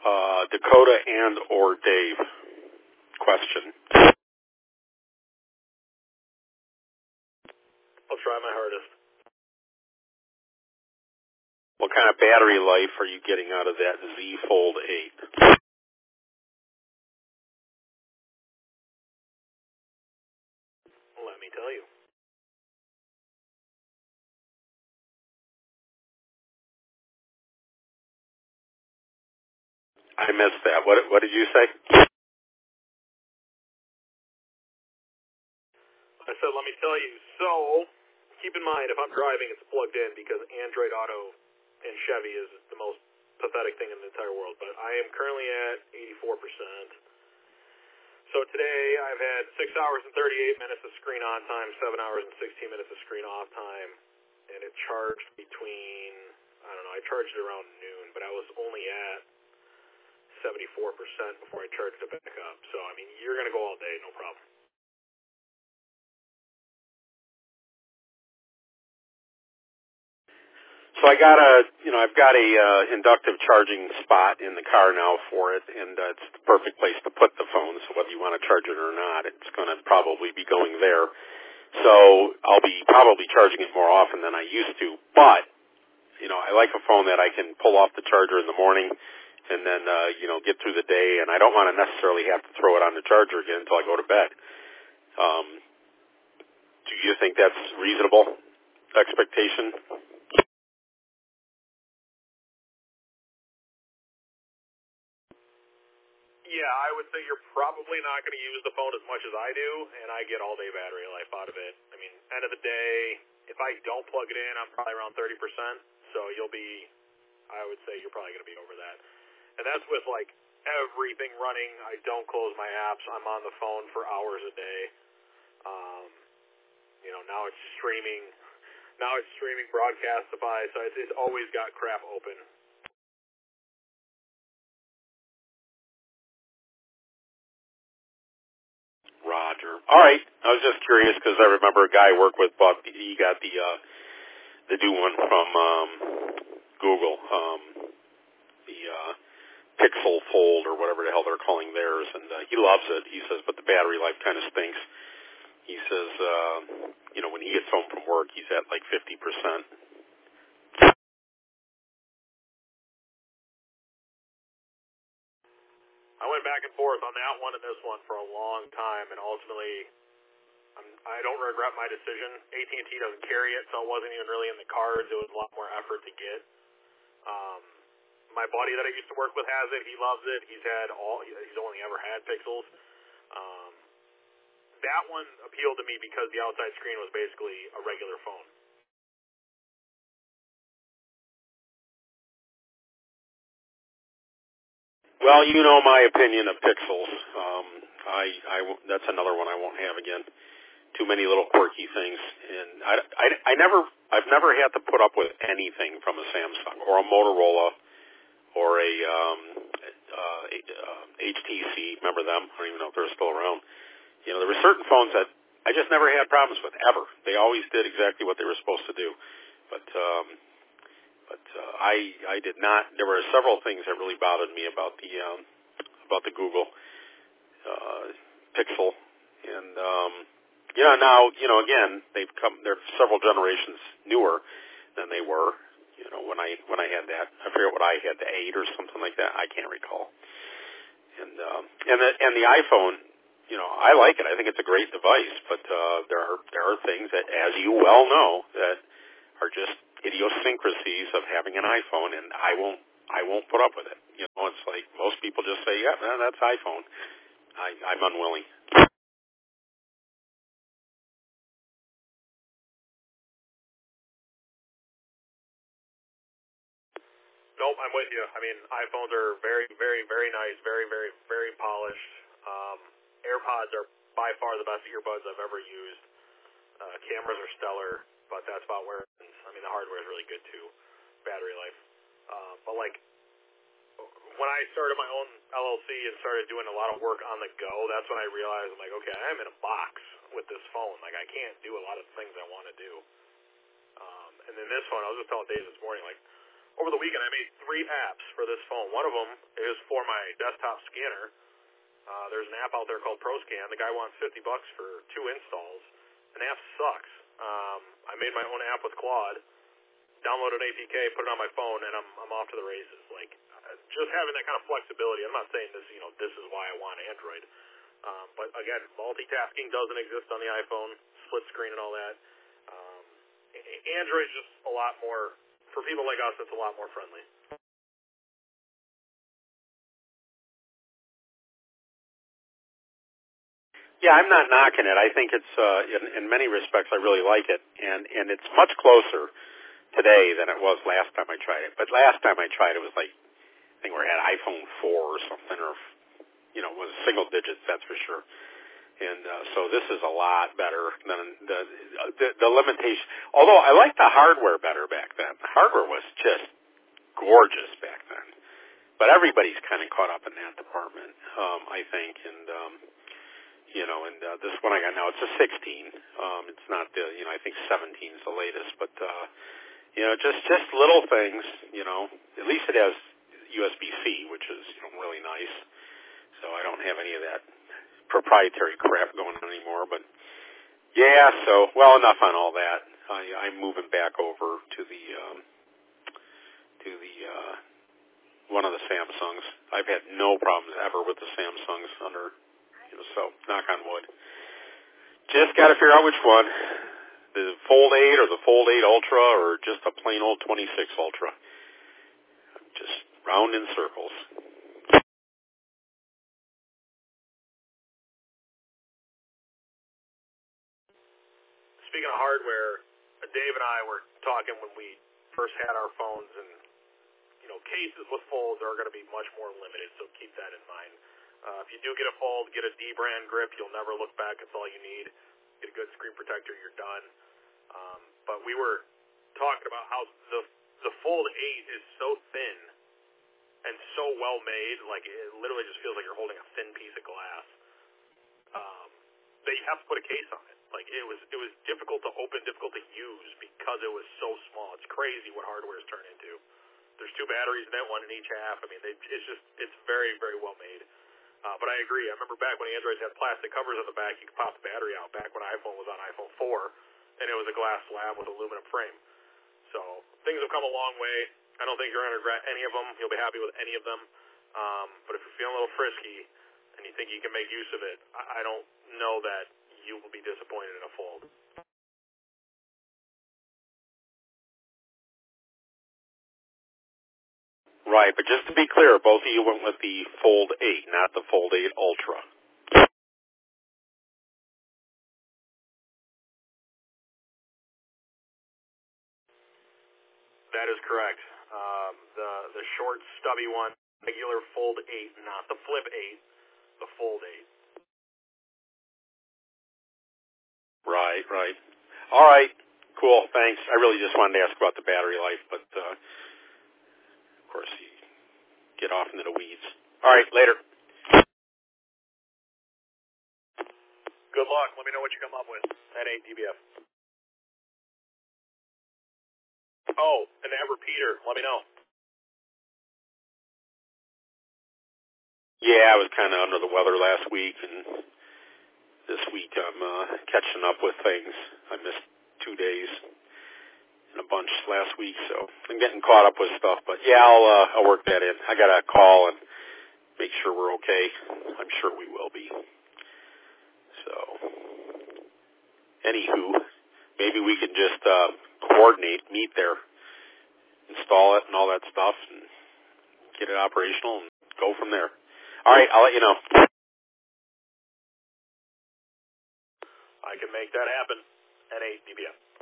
Dakota and or Dave. Question. I'll try my hardest. What kind of battery life are you getting out of that Z Fold 8? Let me tell you. I missed that. What did you say? I said, let me tell you. So, keep in mind, if I'm driving, it's plugged in because Android Auto and Chevy is the most pathetic thing in the entire world. But I am currently at 84%. So today I've had 6 hours and 38 minutes of screen on time, 7 hours and 16 minutes of screen off time, and it charged between, I don't know, I charged it around noon, but I was only at 74% before I charged it back up. So, I mean, you're going to go all day, no problem. So I've got a inductive charging spot in the car now for it, and it's the perfect place to put the phone. So whether you want to charge it or not, it's going to probably be going there. So I'll be probably charging it more often than I used to. But I like a phone that I can pull off the charger in the morning, and then get through the day. And I don't want to necessarily have to throw it on the charger again until I go to bed. Do you think that's reasonable expectation? Yeah, I would say you're probably not going to use the phone as much as I do, and I get all-day battery life out of it. I mean, end of the day, if I don't plug it in, I'm probably around 30%, so I would say you're probably going to be over that. And that's with, like, everything running. I don't close my apps. I'm on the phone for hours a day. Now it's streaming. Now it's streaming Broadcastify, so it's always got crap open. Roger. All right. I was just curious because I remember a guy I worked with he got the new one from Google, the Pixel Fold or whatever the hell they're calling theirs, and he loves it. He says, but the battery life kind of stinks. He says, when he gets home from work, he's at like 50%. I went back and forth on that one and this one for a long time, and ultimately, I don't regret my decision. AT&T doesn't carry it, so it wasn't even really in the cards. It was a lot more effort to get. My buddy that I used to work with has it. He loves it. He's only ever had Pixels. That one appealed to me because the outside screen was basically a regular phone. Well, you know my opinion of Pixels. That's another one I won't have again. Too many little quirky things, and I've never had to put up with anything from a Samsung or a Motorola or a HTC. Remember them? I don't even know if they're still around. There were certain phones that I just never had problems with ever. They always did exactly what they were supposed to do, but I did not. There were several things that really bothered me about the Google Pixel, and now again they're several generations newer than they were. When I had that, I forget what I had, the 8 or something like that. I can't recall. And the iPhone, I like it. I think it's a great device, but there are things that, as you well know, that are just idiosyncrasies of having an iPhone, and I won't put up with it. It's like most people just say, yeah, that's iPhone. I'm unwilling. Nope, I'm with you. I mean, iPhones are very, very, very nice, very, very, very polished. AirPods are by far the best earbuds I've ever used. Cameras are stellar, but that's about where it ends. I mean, the hardware is really good too, battery life. But like, when I started my own LLC and started doing a lot of work on the go, that's when I realized, I'm like, okay, I'm in a box with this phone. Like, I can't do a lot of things I want to do. And then this phone, I was just telling Dave this morning, like, over the weekend I made 3 apps for this phone. One of them is for my desktop scanner. There's an app out there called ProScan. The guy wants $50 for 2 installs. An app sucks. I made my own app with Claude, downloaded an APK, put it on my phone, and I'm off to the races. Like, just having that kind of flexibility. I'm not saying this, this is why I want Android. But again, multitasking doesn't exist on the iPhone, split screen and all that. Android's just a lot more, for people like us, it's a lot more friendly. Yeah, I'm not knocking it. I think it's in many respects I really like it, and it's much closer today than it was last time I tried it. But last time I tried it was like, I think we had iPhone 4 or something, or it was single digits, that's for sure. And so this is a lot better than the limitation. Although I liked the hardware better back then. The hardware was just gorgeous back then. But everybody's kind of caught up in that department, I think. And this one I got now, it's a 16. It's not the, I think 17 is the latest. But just little things. At least it has USB-C, which is really nice. So I don't have any of that proprietary crap going on anymore. But yeah, so well, enough on all that. I'm moving back over to the one of the Samsungs. I've had no problems ever with the Samsungs so knock on wood. Just got to figure out which one, the Fold 8 or the Fold 8 Ultra or just a plain old 26 Ultra. Just round in circles. Speaking of hardware, Dave and I were talking when we first had our phones, and cases with folds are going to be much more limited, so keep that in mind. If you do get a fold, get a D-brand grip. You'll never look back. It's all you need. Get a good screen protector, you're done. But we were talking about how the Fold 8 is so thin and so well made, like it literally just feels like you're holding a thin piece of glass. That you have to put a case on it. Like it was difficult to open, difficult to use because it was so small. It's crazy what hardware's turned into. There's 2 batteries in it, one in each half. I mean, it's very, very well made. But I agree. I remember back when Androids had plastic covers on the back, you could pop the battery out. Back when iPhone was on iPhone 4, and it was a glass slab with aluminum frame. So things have come a long way. I don't think you're going to regret any of them. You'll be happy with any of them. But if you're feeling a little frisky and you think you can make use of it, I don't know that you will be disappointed in a Fold. Right, but just to be clear, both of you went with the Fold 8, not the Fold 8 Ultra. That is correct. The short, stubby one, regular Fold 8, not the Flip 8, the Fold 8. Right. All right, cool, thanks. I really just wanted to ask about the battery life, but of course you get off into the weeds. All right, later. Good luck. Let me know what you come up with at 8 dBF. Oh, and that repeater, let me know. Yeah, I was kind of under the weather last week, and this week I'm catching up with things. I missed 2 days and a bunch last week, so I'm getting caught up with stuff. But yeah, I'll work that in. I got to call and make sure we're okay. I'm sure we will be. So, anywho, maybe we can just coordinate, meet there, install it and all that stuff, and get it operational and go from there. All right, I'll let you know. I can make that happen at 8 dBF.